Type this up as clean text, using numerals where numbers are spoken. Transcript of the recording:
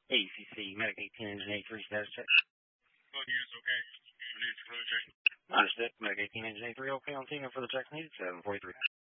ACC, Medic 18, Engine 83, status check. Yes, okay. I need to further check. Understood. Medic 18, Engine 83, okay on scene for the checks needed, 743.